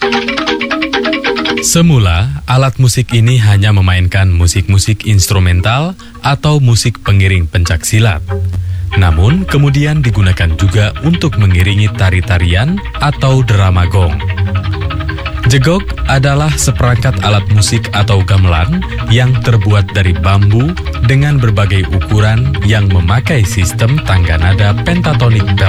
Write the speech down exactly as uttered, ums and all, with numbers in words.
Semula, alat musik ini hanya memainkan musik-musik instrumental atau musik pengiring pencaksilat. Namun, kemudian digunakan juga untuk mengiringi tari-tarian atau drama gong. Jegok adalah seperangkat alat musik atau gamelan yang terbuat dari bambu dengan berbagai ukuran yang memakai sistem tangga nada pentatonik.